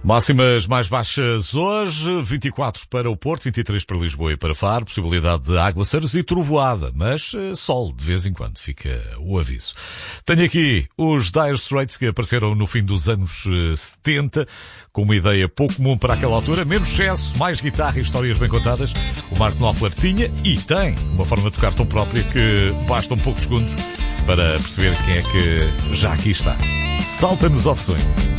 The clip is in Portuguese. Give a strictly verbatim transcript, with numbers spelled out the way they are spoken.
Máximas mais baixas hoje, vinte e quatro para o Porto, vinte e três para Lisboa e para Faro, possibilidade de aguaceiros e trovoada, mas uh, sol de vez em quando, fica o aviso. Tenho aqui os Dire Straits que apareceram no fim dos anos uh, setenta, com uma ideia pouco comum para aquela altura, menos excesso, mais guitarra e histórias bem contadas. O Mark Knopfler tinha e tem uma forma de tocar tão própria que bastam poucos segundos para perceber quem é que já aqui está. Salta-nos ao sonho.